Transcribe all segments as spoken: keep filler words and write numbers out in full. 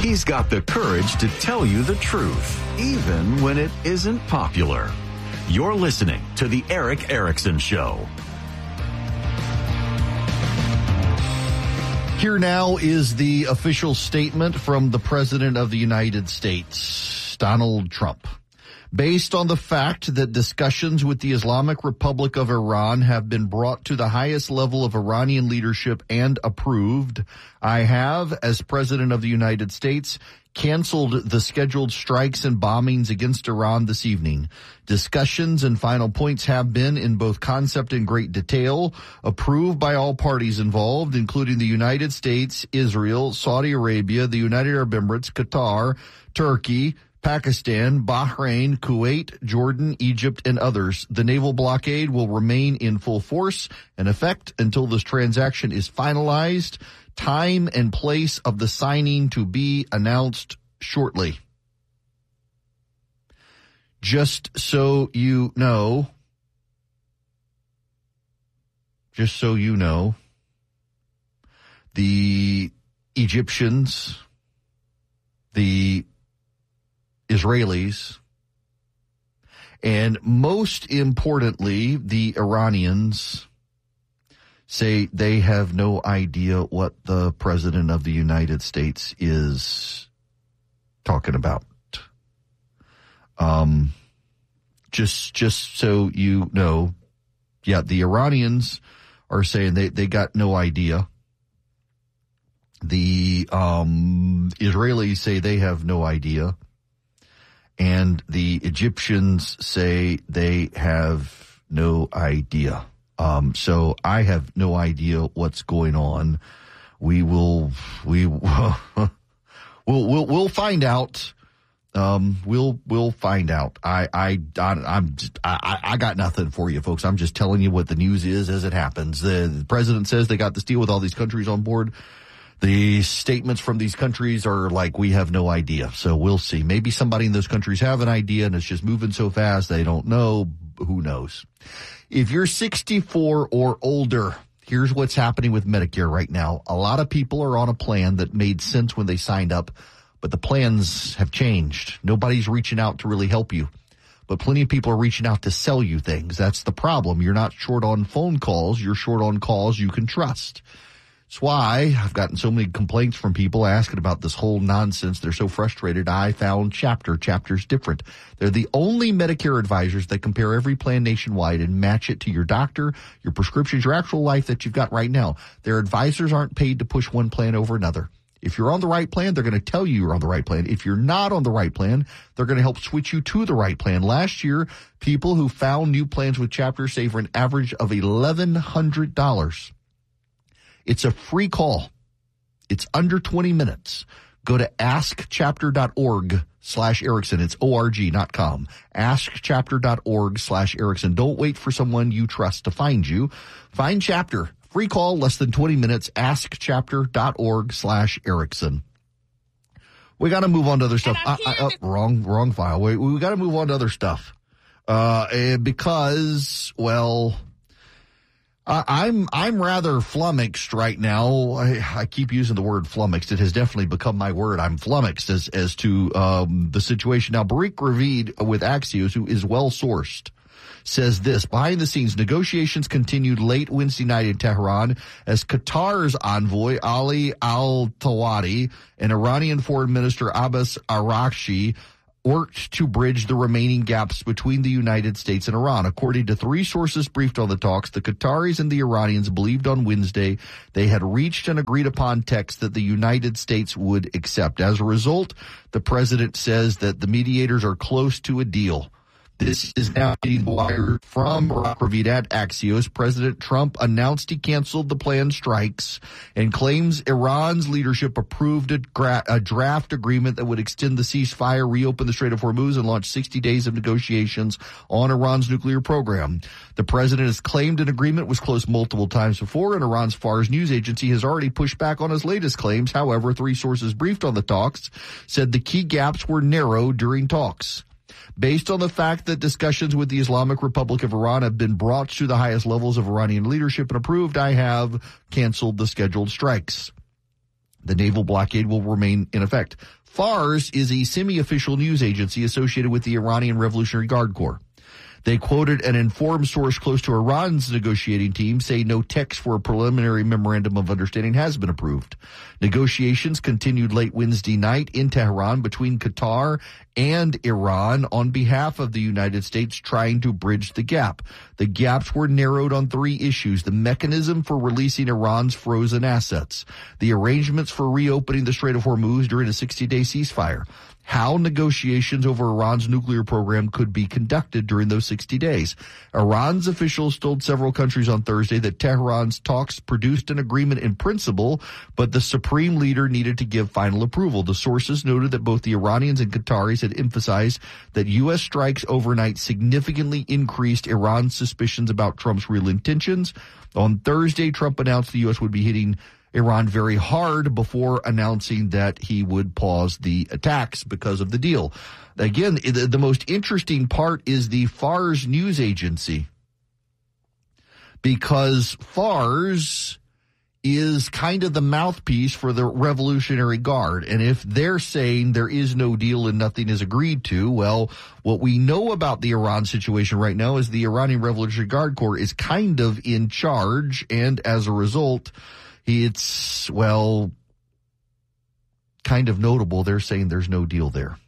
He's got the courage to tell you the truth, even when it isn't popular. You're listening to The Erick Erickson Show. Here now is the official statement from the President of the United States, Donald Trump. Based on the fact that discussions with the Islamic Republic of Iran have been brought to the highest level of Iranian leadership and approved, I have, as President of the United States, canceled the scheduled strikes and bombings against Iran this evening. Discussions and final points have been, in both concept and great detail, approved by all parties involved, including the United States, Israel, Saudi Arabia, the United Arab Emirates, Qatar, Turkey, Pakistan, Bahrain, Kuwait, Jordan, Egypt, and others. The naval blockade will remain in full force and effect until this transaction is finalized. Time and place of the signing to be announced shortly. Just so you know, just so you know, the Egyptians, the Israelis, and most importantly, the Iranians say they have no idea what the President of the United States is talking about. Um, just, just so you know, yeah, the Iranians are saying they, they got no idea. The um, Israelis say they have no idea. And the Egyptians say they have no idea. Um, so I have no idea what's going on. We will, we, we'll, we'll, we'll find out. Um, we'll, we'll find out. I, I, I I'm, just, I, I got nothing for you folks. I'm just telling you what the news is as it happens. The, the president says they got this deal with all these countries on board. The statements from these countries are like, we have no idea. So we'll see. Maybe somebody in those countries have an idea and it's just moving so fast they don't know. Who knows? If you're sixty-four or older, here's what's happening with Medicare right now. A lot of people are on a plan that made sense when they signed up, but the plans have changed. Nobody's reaching out to really help you, but plenty of people are reaching out to sell you things. That's the problem. You're not short on phone calls. You're short on calls you can trust. That's why I've gotten so many complaints from people asking about this whole nonsense. They're so frustrated. I found Chapter. Chapter's different. They're the only Medicare advisors that compare every plan nationwide and match it to your doctor, your prescriptions, your actual life that you've got right now. Their advisors aren't paid to push one plan over another. If you're on the right plan, they're going to tell you you're on the right plan. If you're not on the right plan, they're going to help switch you to the right plan. Last year, people who found new plans with Chapter saved for an average of eleven hundred dollars. It's a free call. It's under twenty minutes. Go to askchapter.org slash Erickson. It's O R G, not com. Askchapter.org slash Erickson. Don't wait for someone you trust to find you. Find Chapter. Free call, less than twenty minutes. Askchapter.org slash Erickson. We got to move on to other stuff. I, I, oh, wrong, wrong file. We, we got to move on to other stuff. Uh, because, well... Uh, I'm I'm rather flummoxed right now. I, I keep using the word flummoxed. It has definitely become my word. I'm flummoxed as as to um, the situation. Now, Barik Ravid with Axios, who is well sourced, says this: behind the scenes, negotiations continued late Wednesday night in Tehran as Qatar's envoy Ali Al-Tawadi and Iranian Foreign Minister Abbas Araghchi worked to bridge the remaining gaps between the United States and Iran. According to three sources briefed on the talks, the Qataris and the Iranians believed on Wednesday they had reached an agreed-upon text that the United States would accept. As a result, the president says that the mediators are close to a deal. This is now getting wired from Barak Ravid at Axios. President Trump announced he canceled the planned strikes and claims Iran's leadership approved a, gra- a draft agreement that would extend the ceasefire, reopen the Strait of Hormuz, and launch sixty days of negotiations on Iran's nuclear program. The president has claimed an agreement was close multiple times before, and Iran's Fars news agency has already pushed back on his latest claims. However, three sources briefed on the talks said the key gaps were narrowed during talks. Based on the fact that discussions with the Islamic Republic of Iran have been brought to the highest levels of Iranian leadership and approved, I have canceled the scheduled strikes. The naval blockade will remain in effect. FARS is a semi-official news agency associated with the Iranian Revolutionary Guard Corps. They quoted an informed source close to Iran's negotiating team say no text for a preliminary memorandum of understanding has been approved. Negotiations continued late Wednesday night in Tehran between Qatar and Iran on behalf of the United States trying to bridge the gap. The gaps were narrowed on three issues: the mechanism for releasing Iran's frozen assets, the arrangements for reopening the Strait of Hormuz during a sixty-day ceasefire, how negotiations over Iran's nuclear program could be conducted during those sixty days. Iran's officials told several countries on Thursday that Tehran's talks produced an agreement in principle, but the supreme leader needed to give final approval. The sources noted that both the Iranians and Qataris had emphasized that U S strikes overnight significantly increased Iran's suspicions about Trump's real intentions. On Thursday, Trump announced the U S would be hitting Iran very hard before announcing that he would pause the attacks because of the deal. Again, the, the most interesting part is the FARS news agency, because FARS is kind of the mouthpiece for the Revolutionary Guard. And if they're saying there is no deal and nothing is agreed to, well, what we know about the Iran situation right now is the Iranian Revolutionary Guard Corps is kind of in charge, and as a result, it's, well, kind of notable. They're saying there's no deal there.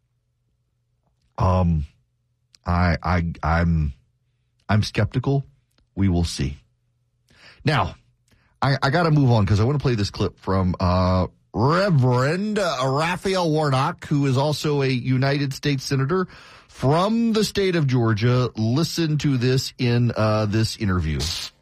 Um, I, I, I'm, I'm skeptical. We will see. Now, I, I got to move on because I want to play this clip from uh, Reverend uh, Raphael Warnock, who is also a United States Senator from the state of Georgia. Listen to this in uh, this interview.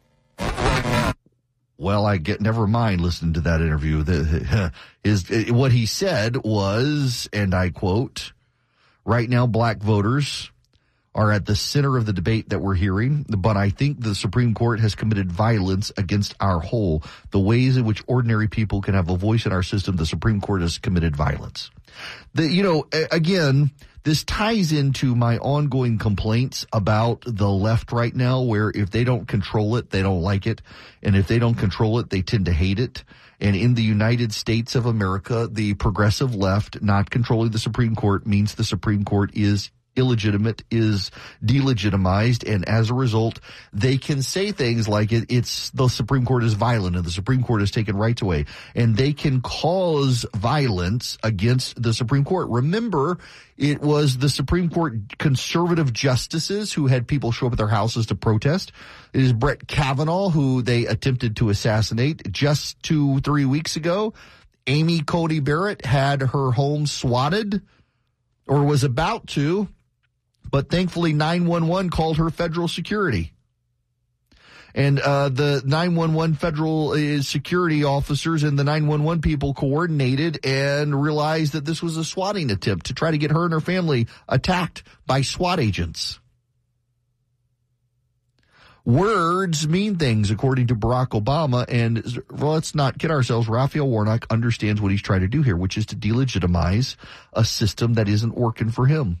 Well, I get never mind listening to that interview. The, his, what he said was, and I quote, "Right now, black voters are at the center of the debate that we're hearing, but I think the Supreme Court has committed violence against our whole. The ways in which ordinary people can have a voice in our system, the Supreme Court has committed violence." The, you know, again, this ties into my ongoing complaints about the left right now, where if they don't control it, they don't like it. And if they don't control it, they tend to hate it. And in the United States of America, the progressive left not controlling the Supreme Court means the Supreme Court is illegitimate, is delegitimized, and as a result, they can say things like it, it's the Supreme Court is violent and the Supreme Court has taken rights away, and they can cause violence against the Supreme Court. Remember, it was the Supreme Court conservative justices who had people show up at their houses to protest. It is Brett Kavanaugh who they attempted to assassinate. Just two, three weeks ago, Amy Coney Barrett had her home swatted, or was about to, but thankfully nine one one called her federal security. And uh, the nine one one federal uh, security officers and the nine one one people coordinated and realized that this was a swatting attempt to try to get her and her family attacked by SWAT agents. Words mean things, according to Barack Obama, and well, let's not kid ourselves. Raphael Warnock understands what he's trying to do here, which is to delegitimize a system that isn't working for him.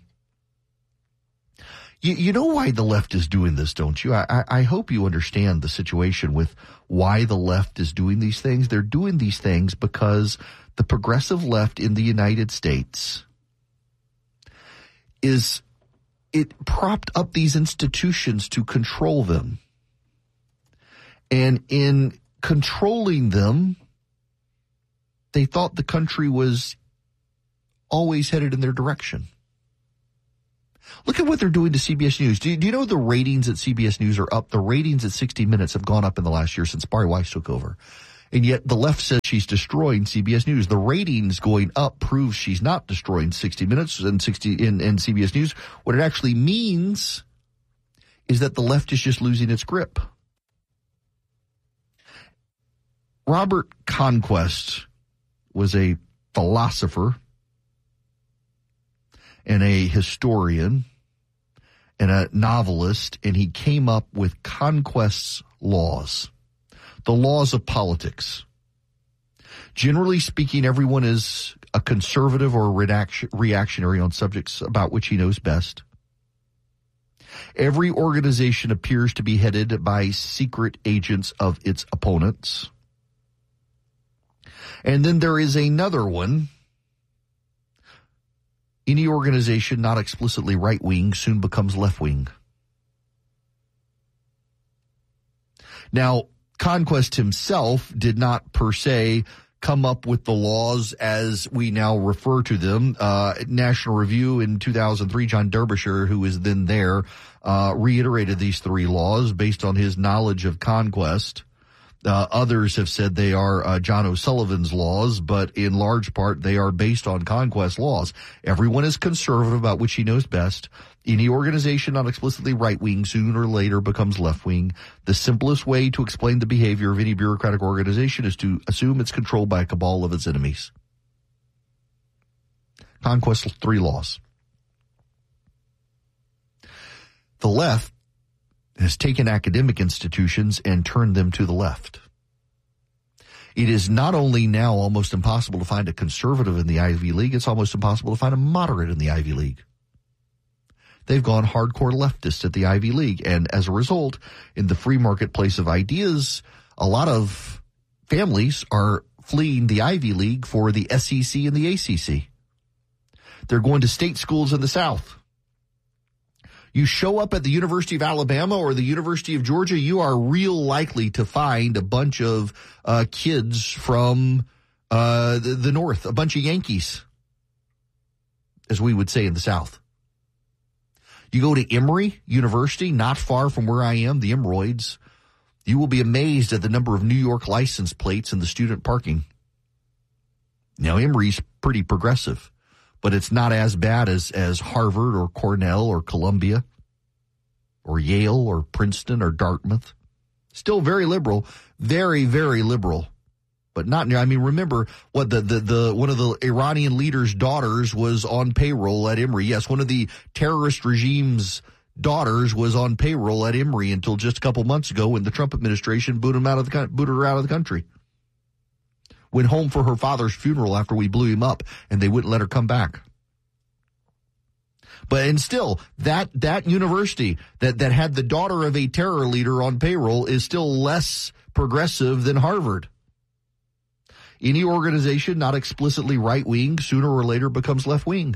You, you know why the left is doing this, don't you? I, I hope you understand the situation with why the left is doing these things. They're doing these things because the progressive left in the United States is, it propped up these institutions to control them. And in controlling them, they thought the country was always headed in their direction. Look at what they're doing to C B S News. Do you, do you know the ratings at C B S News are up? The ratings at sixty minutes have gone up in the last year since Bari Weiss took over. And yet the left says she's destroying C B S News. The ratings going up proves she's not destroying sixty minutes and sixty in, in C B S News. What it actually means is that the left is just losing its grip. Robert Conquest was a philosopher and a historian and a novelist, and he came up with Conquest's laws, the laws of politics. Generally speaking, everyone is a conservative or reactionary on subjects about which he knows best. Every organization appears to be headed by secret agents of its opponents. And then there is another one. Any organization not explicitly right-wing soon becomes left-wing. Now, Conquest himself did not per se come up with the laws as we now refer to them. Uh, National Review in two thousand three, John Derbyshire, who was then there, uh, reiterated these three laws based on his knowledge of Conquest. Uh, others have said they are uh, John O'Sullivan's laws, but in large part they are based on Conquest laws. Everyone is conservative about which he knows best. Any organization not explicitly right-wing sooner or later becomes left-wing. The simplest way to explain the behavior of any bureaucratic organization is to assume it's controlled by a cabal of its enemies. Conquest three laws. The left has taken academic institutions and turned them to the left. It is not only now almost impossible to find a conservative in the Ivy League, it's almost impossible to find a moderate in the Ivy League. They've gone hardcore leftist at the Ivy League, and as a result, in the free marketplace of ideas, a lot of families are fleeing the Ivy League for the S E C and the A C C. They're going to state schools in the South. You show up at the University of Alabama or the University of Georgia, you are real likely to find a bunch of uh, kids from uh, the, the North, a bunch of Yankees, as we would say in the South. You go to Emory University, not far from where I am, the Emeroids, you will be amazed at the number of New York license plates in the student parking. Now, Emory's pretty progressive, but it's not as bad as, as Harvard or Cornell or Columbia or Yale or Princeton or Dartmouth. Still very liberal, very, very liberal, but not near. I mean, remember what the, the, the, one of the Iranian leader's daughters was on payroll at Emory. Yes, one of the terrorist regime's daughters was on payroll at Emory until just a couple months ago when the Trump administration booted him out of the, booted her out of the country. Went home for her father's funeral after we blew him up, and they wouldn't let her come back. But and still, that that university that, that had the daughter of a terror leader on payroll is still less progressive than Harvard. Any organization not explicitly right-wing sooner or later becomes left-wing.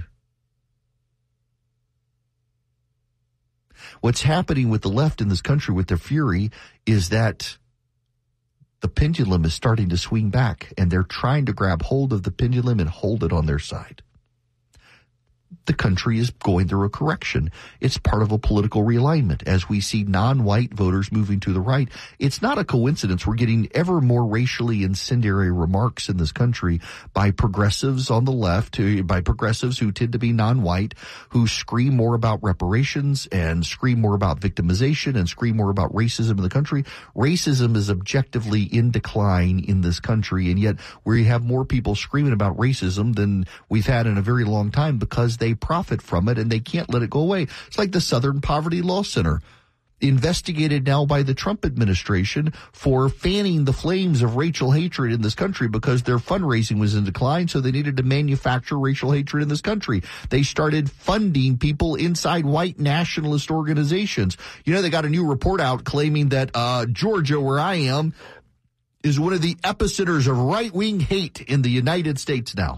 What's happening with the left in this country with their fury is that the pendulum is starting to swing back, and they're trying to grab hold of the pendulum and hold it on their side. The country is going through a correction. It's part of a political realignment. As we see non-white voters moving to the right, it's not a coincidence we're getting ever more racially incendiary remarks in this country by progressives on the left, by progressives who tend to be non-white, who scream more about reparations and scream more about victimization and scream more about racism in the country. Racism is objectively in decline in this country, and yet we have more people screaming about racism than we've had in a very long time because they profit from it and they can't let it go away. It's like the Southern Poverty Law Center, investigated now by the Trump administration for fanning the flames of racial hatred in this country because their fundraising was in decline, so they needed to manufacture racial hatred in this country. They started funding people inside white nationalist organizations. You know, they got a new report out claiming that uh Georgia, where I am, is one of the epicenters of right-wing hate in the United States now.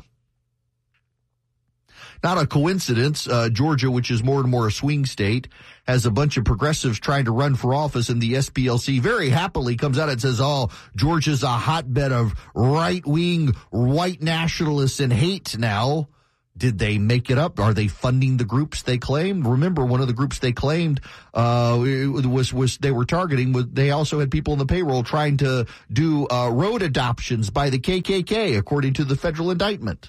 Not a coincidence. Uh, Georgia, which is more and more a swing state, has a bunch of progressives trying to run for office, and the S P L C very happily comes out and says, oh, Georgia's a hotbed of right-wing white nationalists and hate now. Did they make it up? Are they funding the groups they claimed? Remember, one of the groups they claimed uh was was they were targeting. Was, they also had people on the payroll trying to do uh, road adoptions by the K K K, according to the federal indictment.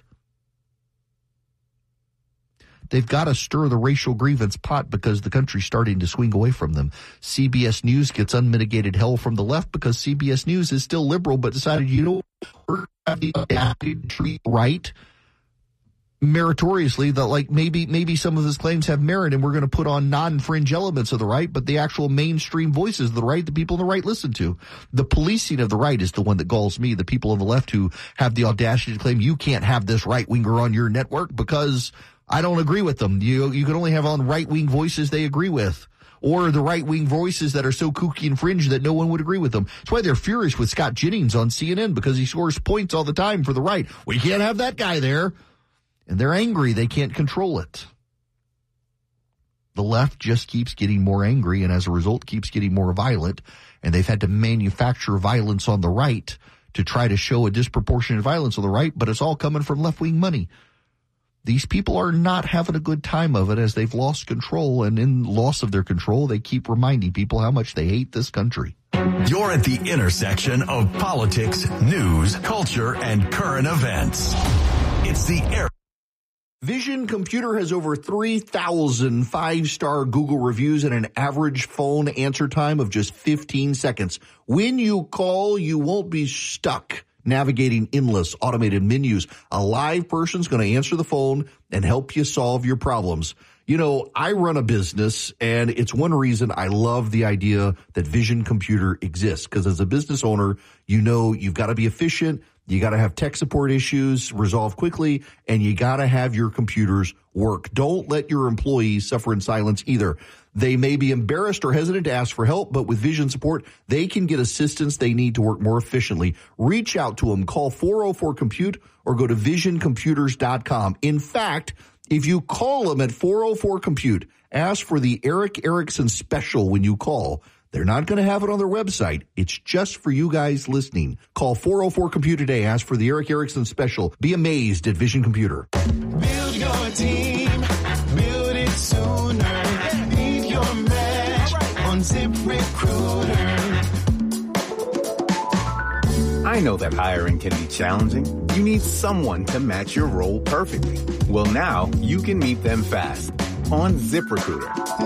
They've got to stir the racial grievance pot because the country's starting to swing away from them. C B S News gets unmitigated hell from the left because C B S News is still liberal, but decided, you know, we're going to have to treat right meritoriously, that like maybe maybe some of his claims have merit, and we're going to put on non-fringe elements of the right, but the actual mainstream voices of the right, the people on the right listen to. The policing of the right is the one that galls me, the people on the left who have the audacity to claim you can't have this right-winger on your network because I don't agree with them. You you can only have on right-wing voices they agree with. or the right-wing voices that are so kooky and fringe that no one would agree with them. That's why they're furious with Scott Jennings on C N N, because he scores points all the time for the right. We can't have that guy there. And they're angry. They can't control it. The left just keeps getting more angry, and as a result keeps getting more violent, and they've had to manufacture violence on the right to try to show a disproportionate violence on the right, but it's all coming from left-wing money. These people are not having a good time of it as they've lost control, and in loss of their control, they keep reminding people how much they hate this country. You're at the intersection of politics, news, culture, and current events. It's the Eric. Vision Computer has over three thousand five-star Google reviews and an average phone answer time of just fifteen seconds. When you call, you won't be stuck navigating endless automated menus. A live person's going to answer the phone and help you solve your problems. You know, I run a business, and it's one reason I love the idea that Vision Computer exists, because as a business owner, you know you've got to be efficient. You got to have tech support issues resolved quickly, and you got to have your computers work. Don't let your employees suffer in silence either. They may be embarrassed or hesitant to ask for help, but with Vision support, they can get assistance they need to work more efficiently. Reach out to them. Call four oh four compute or go to vision computers dot com. In fact, if you call them at four oh four compute, ask for the Eric Erickson special when you call. They're not going to have it on their website. It's just for you guys listening. Call four oh four compute today. Ask for the Eric Erickson special. Be amazed at Vision Computer. Build your team. Build it sooner. Leave your match on ZipRecruiter. I know that hiring can be challenging. You need someone to match your role perfectly. Well, now you can meet them fast on ZipRecruiter.